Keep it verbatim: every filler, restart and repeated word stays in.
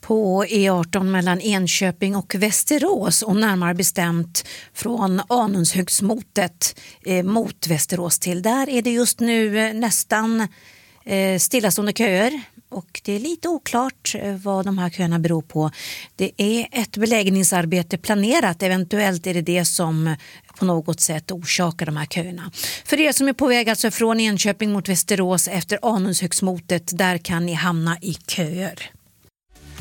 på E arton mellan Enköping och Västerås och närmare bestämt från Anundshögsmotet eh, mot Västerås till. Där är det just nu eh, nästan eh, stillastående köer och det är lite oklart eh, vad de här köerna beror på. Det är ett beläggningsarbete planerat, eventuellt är det det som på något sätt orsakar de här köerna. För er som är på väg alltså från Enköping mot Västerås efter Anundshögsmotet, där kan ni hamna i köer.